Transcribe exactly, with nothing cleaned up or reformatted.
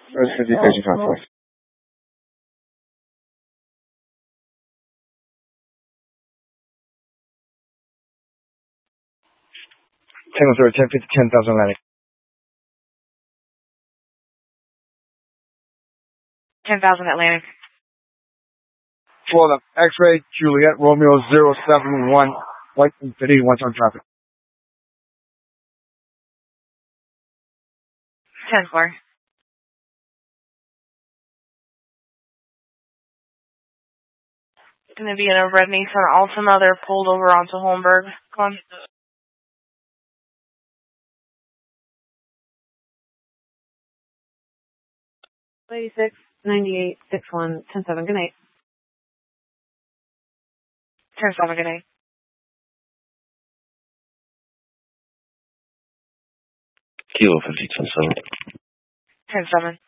First fifty station contact. Tango thirty, ten fifty, ten thousand Atlantic. ten thousand Atlantic. Florida, X-ray, Juliet, Romeo zero seven one, White Infinity, one-time traffic. ten four. Going to be in a red Nissan Altima. They're pulled over onto Holmberg. Come on. eighty-six, ninety-eight, six one, ten seven. Good night. ten seven, good night. Kilo fifty, ten seven. ten seven.